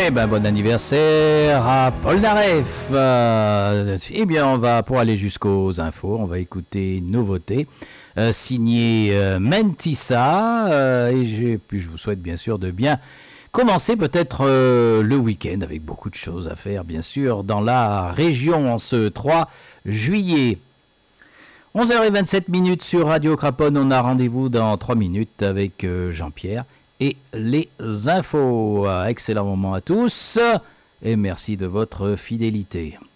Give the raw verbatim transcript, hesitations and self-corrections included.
Eh ben, bon anniversaire à Paul Naref. Euh, eh bien, on va, pour aller jusqu'aux infos, on va écouter une nouveauté euh, signée euh, Mentissa. Euh, et je, puis je vous souhaite bien sûr de bien commencer peut-être euh, le week-end avec beaucoup de choses à faire, bien sûr, dans la région en ce trois juillet. onze heures vingt-sept minutes sur Radio Craponne. On a rendez-vous dans trois minutes avec euh, Jean-Pierre et les infos. Excellent moment à tous et merci de votre fidélité.